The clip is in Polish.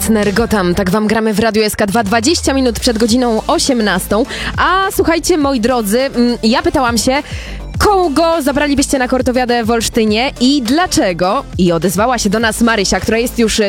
Partner Gotham, tak wam gramy w Radiu SK2 20 minut przed godziną 18. A słuchajcie, moi drodzy, ja pytałam się, kogo zabralibyście na kortowiadę w Olsztynie i dlaczego? I odezwała się do nas Marysia, która jest już